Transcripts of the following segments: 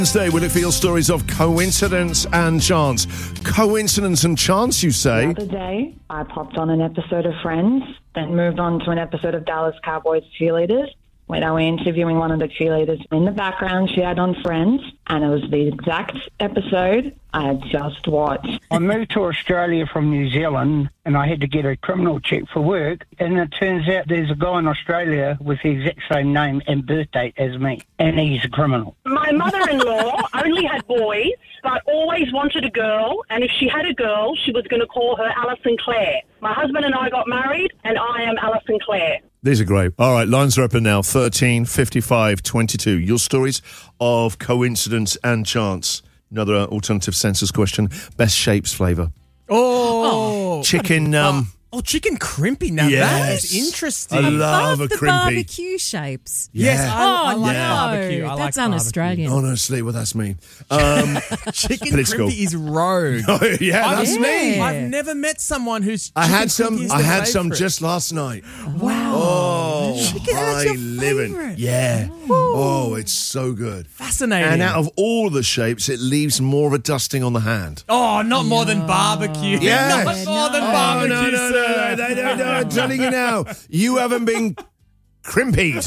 Wednesday, will it feel stories of coincidence and chance? Coincidence and chance, you say? The other day, I popped on an episode of Friends, then moved on to an episode of Dallas Cowboys Cheerleaders, where they were interviewing one of the cheerleaders. In the background, she had on Friends, and it was the exact episode I had just watched. I moved to Australia from New Zealand, and I had to get a criminal check for work, and it turns out there's a guy in Australia with the exact same name and birth date as me, and he's a criminal. My mother-in-law only had boys, but always wanted a girl, and if she had a girl, she was going to call her Alison Clare. My husband and I got married, and I am Alison Clare. These are great. All right, lines are open now. 13 55 22. Your stories of coincidence and chance. Another alternative census question. Best shapes flavour. Chicken. Chicken crimpy. Now that is interesting. I love a the crimpy. barbecue shapes. Yes, I like no, barbecue. I that's like un-Australian. Honestly, well, that's me. Chicken Political. crimpy is rogue. Oh, yeah, that's me. I've never met someone who's. I had chicken some. crimpy is I their had some favourite. just last night. Wow. Oh, Chicken, that's your high living. favourite. Yeah. Oh, it's so good. Fascinating. And out of all the shapes, it leaves more of a dusting on the hand. Oh, not more than barbecue. Yes. Not more than Oh, barbecue. no, I'm telling you now, you haven't been crimpied.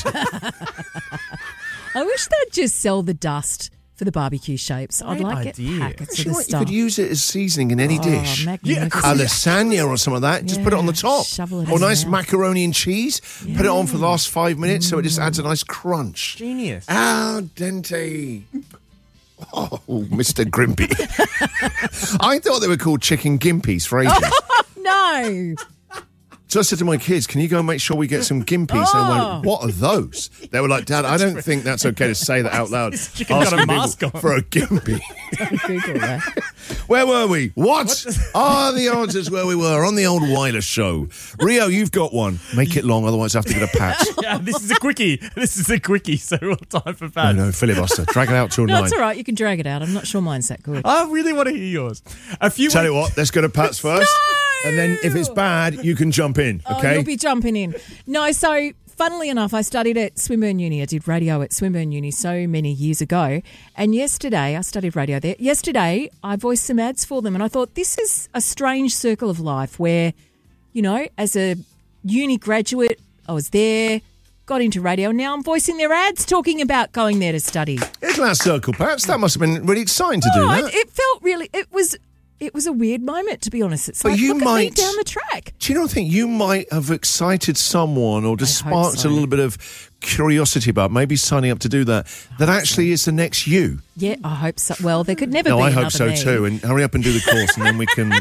I wish they'd just sell the dust for the barbecue shapes. I'd like idea. packets You of know the what? You stuff. could use it as seasoning in any dish. magnificent. A lasagna or something like that. Just put it on the top. shovel it Or in nice there. macaroni and cheese. Put it on for the last 5 minutes so it just adds a nice crunch. Genius. Al dente. Oh, Mr. Grimpy. I thought they were called chicken gimpies for ages. No. So I said to my kids, can you go and make sure we get some gimpies? And I went, what are those? They were like, Dad, I don't think that's okay to say that out loud. This chicken got a Asking mask people on. for a gimpy. Google that. Where were we? What are the answers where we were on the old Weiler show? Rio, you've got one. Make it long, otherwise I have to get a pat. Yeah, this is a quickie. So we'll time for No, Pat. filibuster. Drag it out till No, 9. it's all right. You can drag it out. I'm not sure mine's that good. I really want to hear yours. Tell you what, let's go to Pat's first. No! And then if it's bad, you can jump in, Oh, okay? you'll be jumping in. No, so funnily enough, I studied at Swinburne Uni. I did radio at Swinburne Uni so many years ago. And yesterday, I studied radio there. Yesterday, I voiced some ads for them. And I thought, this is a strange circle of life where, you know, as a uni graduate, I was there, got into radio. And now I'm voicing their ads, talking about going there to study. Isn't that circle, Pats? That must have been really exciting to do that. It felt really, it was a weird moment, to be honest. It's But like, you look might- at me down the track. Do you not think you might have excited someone or just I hope sparked so. a little bit of curiosity about maybe signing up to do that actually is the next you? Yeah, I hope so. Well, there could never No, be I another hope so me. too. And hurry up and do the course and then we can,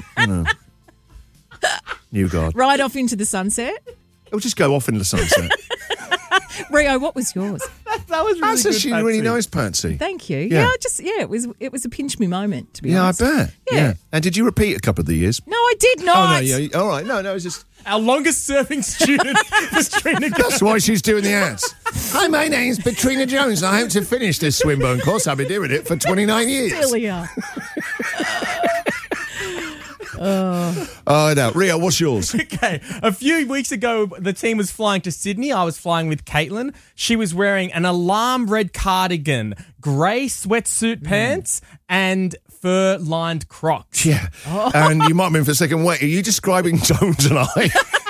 New guard. Right off into the sunset. It'll just go off in the sunset. Rio, what was yours? That was really That's good, actually really Patsy. nice, Patsy. Thank you. Yeah. It was a pinch me moment, to be Yeah, I honest. bet. Yeah. And did you repeat a couple of the years? No, I did Oh, not. no, yeah. All right. No, it's just... Our longest serving student, Katrina. That's why she's doing the ads. Hi, my name's Katrina Jones. I hope to finish this Swinburne course. I've been doing it for 29 years. Sillier. Oh, no. Rio, what's yours? Okay, a few weeks ago, the team was flying to Sydney. I was flying with Caitlin. She was wearing an alarm red cardigan, grey sweatsuit pants, and fur-lined Crocs. Yeah. And you might have been for a second, wait, are you describing Jones and I?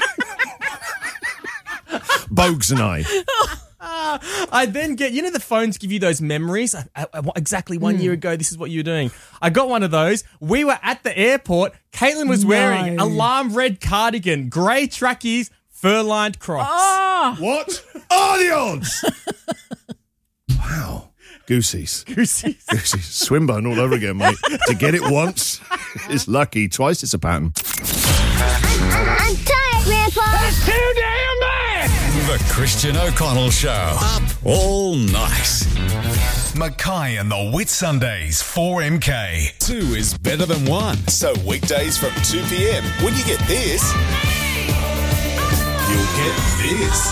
Bogues and I. I then get, the phones give you those memories. Exactly 1 year ago, this is what you were doing. I got one of those. We were at the airport. Caitlin was wearing alarm red cardigan, grey trackies, fur-lined Crocs. Oh, What are the odds? Wow. Goosies. Goosies. Swinburne all over again, mate. To get it once is lucky. Twice it's a pattern. I'm tired, Grandpa. That's too damn bad! The Christian O'Connell Show. Up all night. Mackay and the Wit Sundays, 4MK. 2 is better than 1. So weekdays from 2 p.m. When you get this, you'll get this.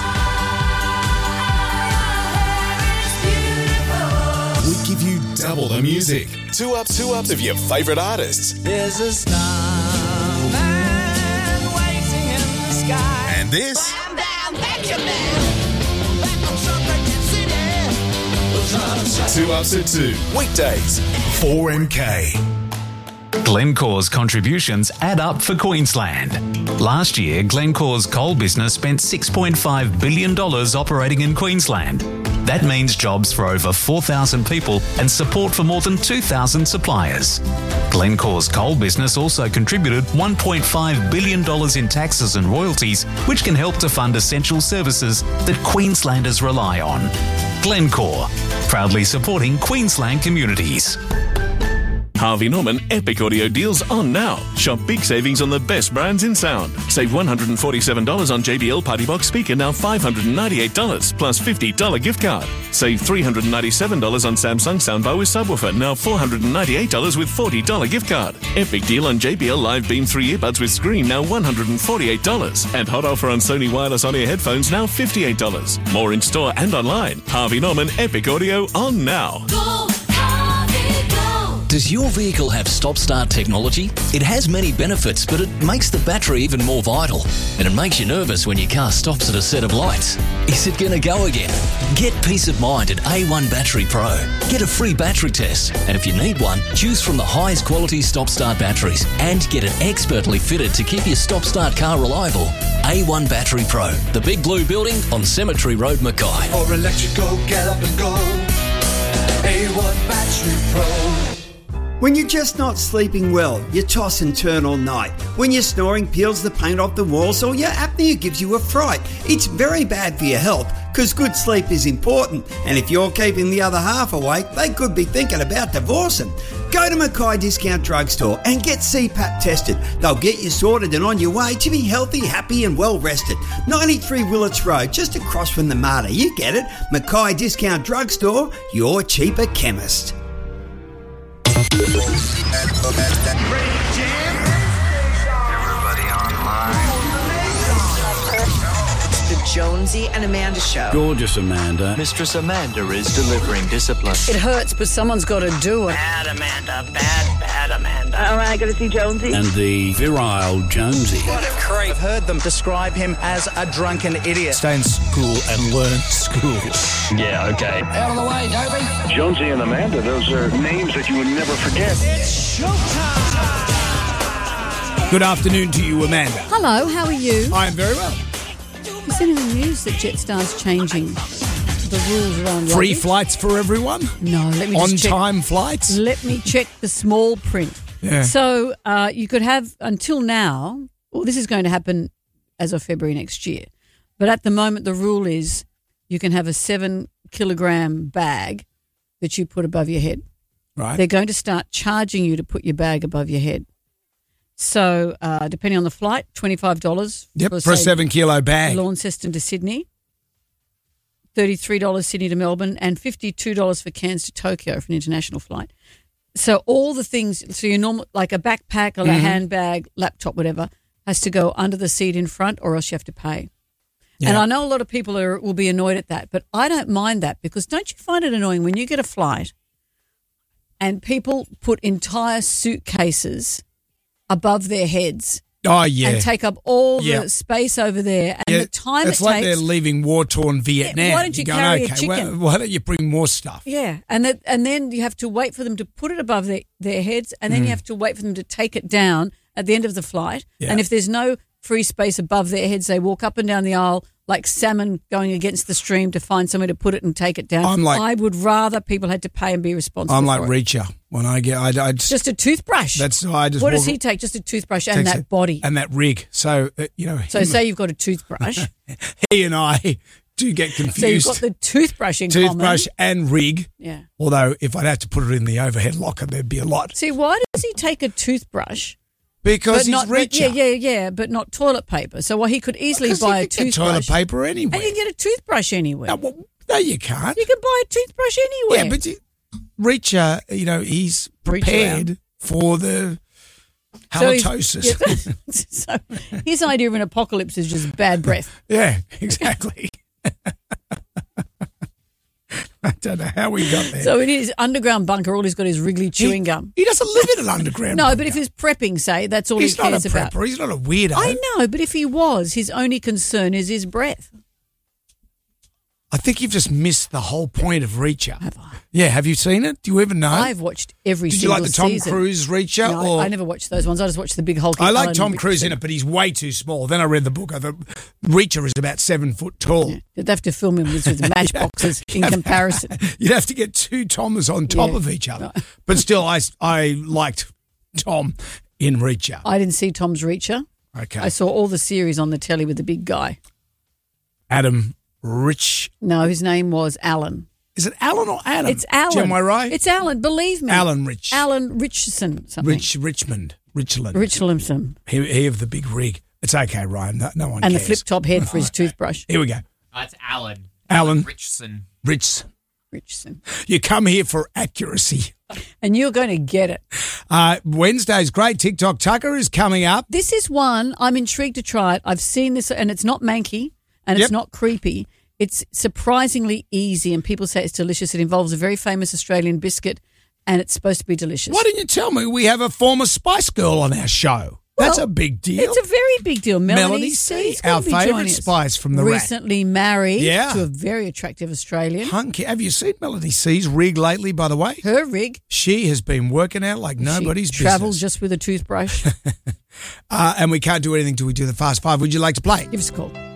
We give you double the music. Two ups of your favourite artists. There's a starman waiting in the sky. And this. 2 Ups at 2. Weekdays. 4MK. Glencore's contributions add up for Queensland. Last year, Glencore's coal business spent $6.5 billion operating in Queensland. That means jobs for over 4,000 people and support for more than 2,000 suppliers. Glencore's coal business also contributed $1.5 billion in taxes and royalties, which can help to fund essential services that Queenslanders rely on. Glencore, proudly supporting Queensland communities. Harvey Norman Epic Audio deals on now. Shop big savings on the best brands in sound. Save $147 on JBL Party Box speaker, now $598 plus $50 gift card. Save $397 on Samsung soundbar with subwoofer, now $498 with $40 gift card. Epic deal on JBL Live Beam 3 earbuds with screen, now $148. And hot offer on Sony wireless on-ear headphones, now $58. More in store and online. Harvey Norman Epic Audio on now. Does your vehicle have stop-start technology? It has many benefits, but it makes the battery even more vital. And it makes you nervous when your car stops at a set of lights. Is it going to go again? Get peace of mind at A1 Battery Pro. Get a free battery test. And if you need one, choose from the highest quality stop-start batteries and get it expertly fitted to keep your stop-start car reliable. A1 Battery Pro, the Big Blue Building on Cemetery Road, Mackay. For electrical, get up and go. A1 Battery Pro. When you're just not sleeping well, you toss and turn all night. When your snoring peels the paint off the walls or your apnea gives you a fright. It's very bad for your health because good sleep is important. And if you're keeping the other half awake, they could be thinking about divorcing. Go to Mackay Discount Drugstore and get CPAP tested. They'll get you sorted and on your way to be healthy, happy and well rested. 93 Willits Road, just across from the MARTA. You get it. Mackay Discount Drugstore, your cheaper chemist. Everybody online. The Jonesy and Amanda Show. Gorgeous Amanda. Mistress Amanda is delivering discipline. It hurts, but someone's got to do it. Bad Amanda, bad Amanda. All right, got to see Jonesy. And the virile Jonesy. What a creep. I've heard them describe him as a drunken idiot. Stay in school and learn school. Yeah, okay. Out of the way, Toby. Jonesy and Amanda, those are names that you would never forget. It's showtime. Good afternoon to you, Amanda. Hello, how are you? I am very well. You've seen in the news that Jetstar's changing the rules around Free luggage. flights for everyone? No, let me just check. On-time flights? Let me check the small print. Yeah. So you could have, until now, well, this is going to happen as of February next year, but at the moment the rule is you can have a 7-kilogram bag that you put above your head. Right. They're going to start charging you to put your bag above your head. So depending on the flight, $25 for a 7-kilo bag. Launceston to Sydney, $33 Sydney to Melbourne, and $52 for Cairns to Tokyo for an international flight. So all the things, so your normal, like a backpack or a handbag, laptop, whatever, has to go under the seat in front or else you have to pay. Yeah. And I know a lot of people will be annoyed at that, but I don't mind that because don't you find it annoying when you get a flight and people put entire suitcases above their heads? Oh, yeah. And take up all the space over there. And the time it's it like takes. they're leaving war-torn Vietnam. Yeah, why don't you carry a chicken? Why don't you bring more stuff? Yeah, and then you have to wait for them to put it above their heads, and then you have to wait for them to take it down at the end of the flight. Yeah. And if there's no free space above their heads, they walk up and down the aisle like salmon going against the stream to find somewhere to put it and take it down. I would rather people had to pay and be responsible. I'm like for it. Reacher when I get. I just a toothbrush. What does he take? Just a toothbrush and that body and that rig. So So say you've got a toothbrush. He and I do get confused. So you've got the toothbrush in Toothbrush and rig. Yeah. Although if I'd have to put it in the overhead locker, there'd be a lot. See, why does he take a toothbrush? Because he's richer. Yeah, but not toilet paper. So he could easily buy a toothbrush. Toilet paper anywhere. And you can get a toothbrush anywhere. No, you can't. You can buy a toothbrush anywhere. Yeah, but Reacher, he's prepared for the halitosis. So his idea of an apocalypse is just bad breath. Yeah, exactly. I don't know how we got there. So in his underground bunker, all he's got is Wrigley chewing gum. He doesn't live in an underground bunker. No, but if he's prepping, say, that's all he's he cares about. He's not a weirdo. I know, but if he was, his only concern is his breath. I think you've just missed the whole point of Reacher. Have I? Yeah, have you seen it? Do you ever know? I've watched every Did you single like the Tom season. Cruise Reacher? No, or? I never watched those ones. I just watched the big hulking. I like Alan Tom Cruise in Richardson. it, but he's way too small. Then I read the book. I thought Reacher is about 7 foot tall. They'd have to film him with matchboxes in comparison. You'd have to get two Thomas on top of each other. But still, I liked Tom in Reacher. I didn't see Tom's Reacher. Okay. I saw all the series on the telly with the big guy. Adam Rich. No, his name was Alan. Is it Alan or Adam? It's Alan. Am I right? It's Alan, believe me. Alan Rich. Alan Richardson. Something. Richmond. Richlandson. He of the big rig. It's okay, Ryan. No one And cares. the flip-top head for his toothbrush. Here we go. It's Alan. Alan. Richardson. Richardson. You come here for accuracy. And you're going to get it. Wednesday's great. TikTok Tucker is coming up. This is one I'm intrigued to try it. I've seen this, and it's not manky, and it's not creepy. It's surprisingly easy, and people say it's delicious. It involves a very famous Australian biscuit, and it's supposed to be delicious. Why didn't you tell me we have a former Spice Girl on our show? That's a big deal. It's a very big deal. Melanie C, C's gonna our be joining favourite us. Spice from the rack. Recently married Yeah. to a very attractive Australian. Hunky. Have you seen Melanie C's rig lately, by the way? Her rig. She has been working out like nobody's She travels business. just with a toothbrush. And we can't do anything till we do the Fast Five. Would you like to play? Give us a call.